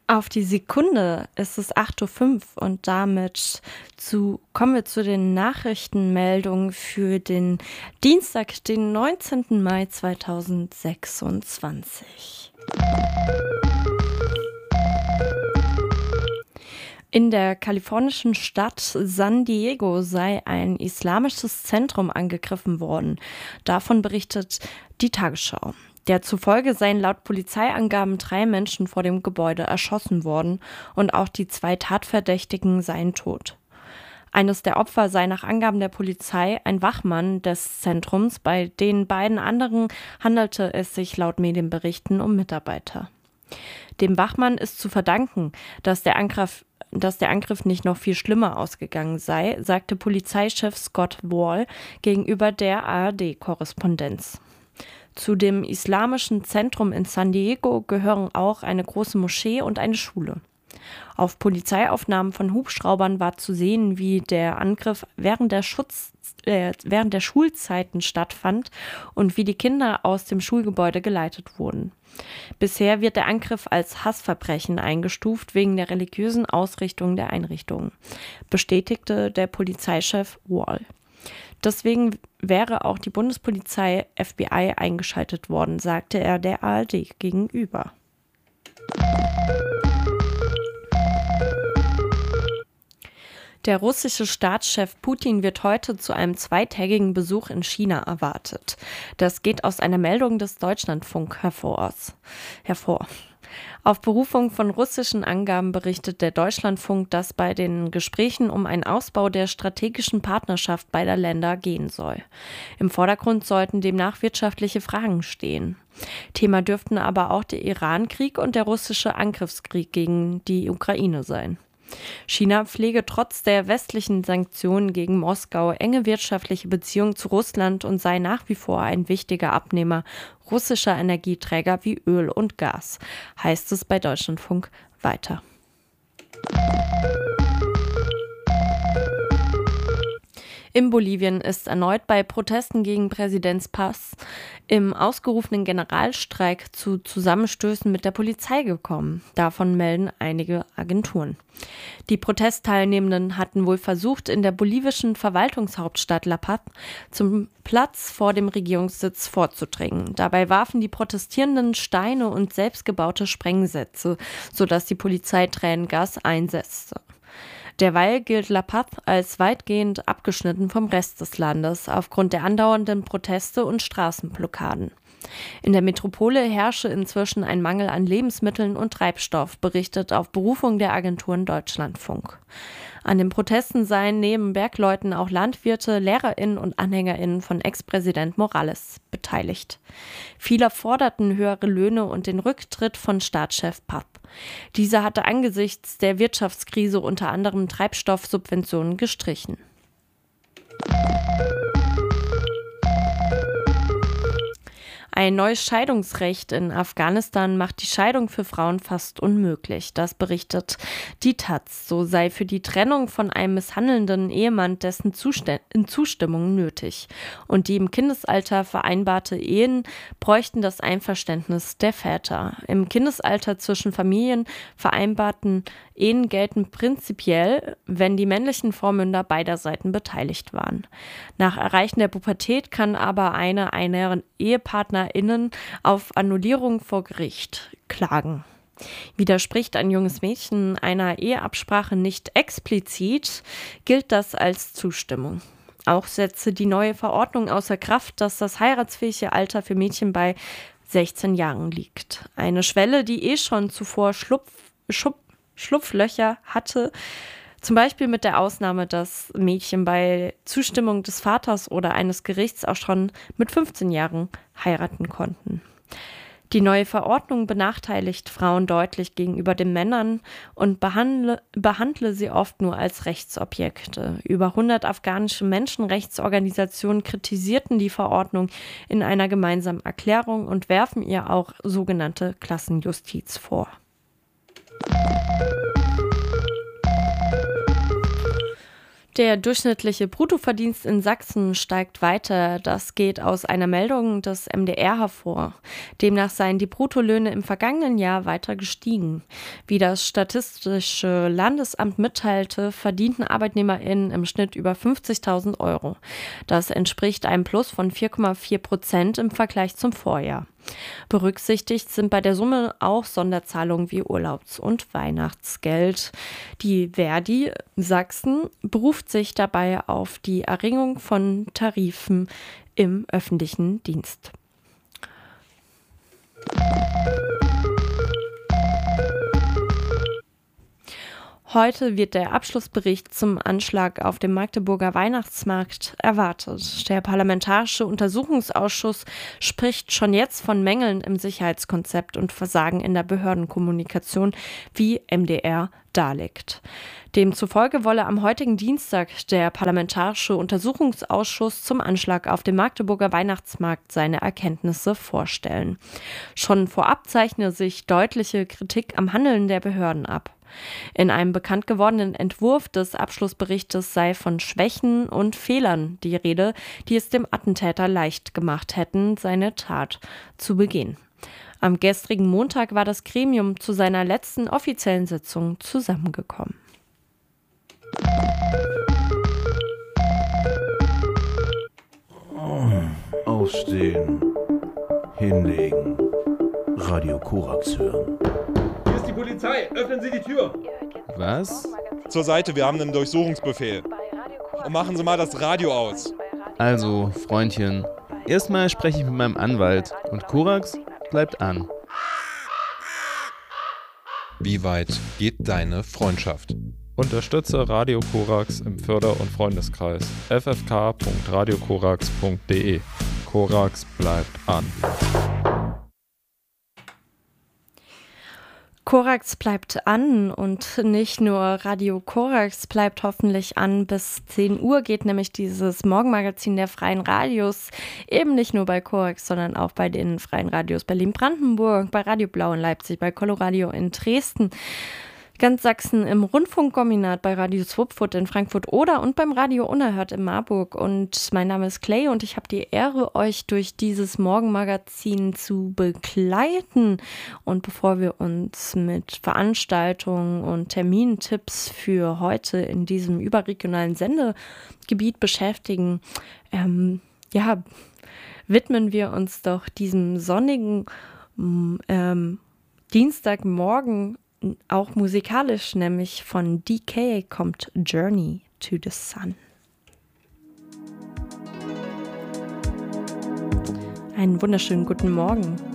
Auf die Sekunde ist es 8:05 Uhr und kommen wir zu den Nachrichtenmeldungen für den Dienstag, den 19. Mai 2026. In der kalifornischen Stadt San Diego sei ein islamisches Zentrum angegriffen worden. Davon berichtet die Tagesschau. Der zufolge seien laut Polizeiangaben 3 Menschen vor dem Gebäude erschossen worden und auch die 2 Tatverdächtigen seien tot. Eines der Opfer sei nach Angaben der Polizei ein Wachmann des Zentrums, bei den beiden anderen handelte es sich laut Medienberichten um Mitarbeiter. Dem Wachmann ist zu verdanken, dass der Angriff nicht noch viel schlimmer ausgegangen sei, sagte Polizeichef Scott Wall gegenüber der ARD-Korrespondenz. Zu dem islamischen Zentrum in San Diego gehören auch eine große Moschee und eine Schule. Auf Polizeiaufnahmen von Hubschraubern war zu sehen, wie der Angriff während der Schulzeiten stattfand und wie die Kinder aus dem Schulgebäude geleitet wurden. Bisher wird der Angriff als Hassverbrechen eingestuft wegen der religiösen Ausrichtung der Einrichtungen, bestätigte der Polizeichef Wall. Deswegen wäre auch die Bundespolizei FBI eingeschaltet worden, sagte er der ARD gegenüber. Der russische Staatschef Putin wird heute zu einem 2-tägigen Besuch in China erwartet. Das geht aus einer Meldung des Deutschlandfunk hervor. Auf Berufung von russischen Angaben berichtet der Deutschlandfunk, dass bei den Gesprächen um einen Ausbau der strategischen Partnerschaft beider Länder gehen soll. Im Vordergrund sollten demnach wirtschaftliche Fragen stehen. Thema dürften aber auch der Iran-Krieg und der russische Angriffskrieg gegen die Ukraine sein. China pflege trotz der westlichen Sanktionen gegen Moskau enge wirtschaftliche Beziehungen zu Russland und sei nach wie vor ein wichtiger Abnehmer russischer Energieträger wie Öl und Gas, heißt es bei Deutschlandfunk weiter. In Bolivien ist erneut bei Protesten gegen Präsident Paz im ausgerufenen Generalstreik zu Zusammenstößen mit der Polizei gekommen. Davon melden einige Agenturen. Die Protestteilnehmenden hatten wohl versucht, in der bolivischen Verwaltungshauptstadt La Paz zum Platz vor dem Regierungssitz vorzudringen. Dabei warfen die Protestierenden Steine und selbstgebaute Sprengsätze, sodass die Polizei Tränengas einsetzte. Derweil gilt La Paz als weitgehend abgeschnitten vom Rest des Landes aufgrund der andauernden Proteste und Straßenblockaden. In der Metropole herrsche inzwischen ein Mangel an Lebensmitteln und Treibstoff, berichtet auf Berufung der Agenturen Deutschlandfunk. An den Protesten seien neben Bergleuten auch Landwirte, LehrerInnen und AnhängerInnen von Ex-Präsident Morales beteiligt. Viele forderten höhere Löhne und den Rücktritt von Staatschef Paz. Dieser hatte angesichts der Wirtschaftskrise unter anderem Treibstoffsubventionen gestrichen. Ein neues Scheidungsrecht in Afghanistan macht die Scheidung für Frauen fast unmöglich. Das berichtet die taz. So sei für die Trennung von einem misshandelnden Ehemann dessen Zustimmung nötig. Und die im Kindesalter vereinbarte Ehen bräuchten das Einverständnis der Väter. Im Kindesalter zwischen Familien vereinbarten Ehen gelten prinzipiell, wenn die männlichen Vormünder beider Seiten beteiligt waren. Nach Erreichen der Pubertät kann aber einer EhepartnerInnen auf Annullierung vor Gericht klagen. Widerspricht ein junges Mädchen einer Eheabsprache nicht explizit, gilt das als Zustimmung. Auch setze die neue Verordnung außer Kraft, dass das heiratsfähige Alter für Mädchen bei 16 Jahren liegt. Eine Schwelle, die schon zuvor Schlupflöcher hatte, zum Beispiel mit der Ausnahme, dass Mädchen bei Zustimmung des Vaters oder eines Gerichts auch schon mit 15 Jahren heiraten konnten. Die neue Verordnung benachteiligt Frauen deutlich gegenüber den Männern und behandle sie oft nur als Rechtsobjekte. Über 100 afghanische Menschenrechtsorganisationen kritisierten die Verordnung in einer gemeinsamen Erklärung und werfen ihr auch sogenannte Klassenjustiz vor. Der durchschnittliche Bruttoverdienst in Sachsen steigt weiter. Das geht aus einer Meldung des MDR hervor. Demnach seien die Bruttolöhne im vergangenen Jahr weiter gestiegen. Wie das Statistische Landesamt mitteilte, verdienten ArbeitnehmerInnen im Schnitt über 50.000 Euro. Das entspricht einem Plus von 4,4% im Vergleich zum Vorjahr. Berücksichtigt sind bei der Summe auch Sonderzahlungen wie Urlaubs- und Weihnachtsgeld. Die Verdi Sachsen beruft sich dabei auf die Erringung von Tarifen im öffentlichen Dienst. Heute wird der Abschlussbericht zum Anschlag auf dem Magdeburger Weihnachtsmarkt erwartet. Der Parlamentarische Untersuchungsausschuss spricht schon jetzt von Mängeln im Sicherheitskonzept und Versagen in der Behördenkommunikation, wie MDR darlegt. Demzufolge wolle am heutigen Dienstag der Parlamentarische Untersuchungsausschuss zum Anschlag auf dem Magdeburger Weihnachtsmarkt seine Erkenntnisse vorstellen. Schon vorab zeichne sich deutliche Kritik am Handeln der Behörden ab. In einem bekannt gewordenen Entwurf des Abschlussberichtes sei von Schwächen und Fehlern die Rede, die es dem Attentäter leicht gemacht hätten, seine Tat zu begehen. Am gestrigen Montag war das Gremium zu seiner letzten offiziellen Sitzung zusammengekommen. Aufstehen, hinlegen, Radio Korax hören. Hier ist die Polizei, öffnen Sie die Tür! Was? Zur Seite, wir haben einen Durchsuchungsbefehl. Und machen Sie mal das Radio aus. Also, Freundchen, erstmal spreche ich mit meinem Anwalt und Korax bleibt an. Wie weit geht deine Freundschaft? Unterstütze Radio Korax im Förder- und Freundeskreis ffk.radiokorax.de. Korax bleibt an. Korax bleibt an und nicht nur Radio Korax bleibt hoffentlich an. Bis 10 Uhr geht nämlich dieses Morgenmagazin der Freien Radios eben nicht nur bei Korax, sondern auch bei den Freien Radios Berlin-Brandenburg, bei Radio Blau in Leipzig, bei Coloradio in Dresden, ganz Sachsen im Rundfunkkombinat, bei Radio Swupfurt in Frankfurt oder und beim Radio Unerhört in Marburg. Und mein Name ist Clay und ich habe die Ehre, euch durch dieses Morgenmagazin zu begleiten. Und bevor wir uns mit Veranstaltungen und Termintipps für heute in diesem überregionalen Sendegebiet beschäftigen, widmen wir uns doch diesem sonnigen Dienstagmorgen auch musikalisch, nämlich von DK kommt Journey to the Sun. Einen wunderschönen guten Morgen.